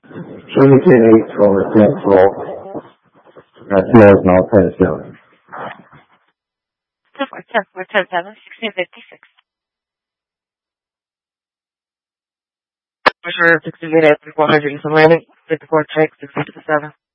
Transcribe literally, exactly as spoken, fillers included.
twenty-two eight for Central. That's National Tennessee. Four ten, four ten, seven, sixteen fifty six. For sure, sixteen minutes, four hundred is landing. Fifty four check, six fifty seven.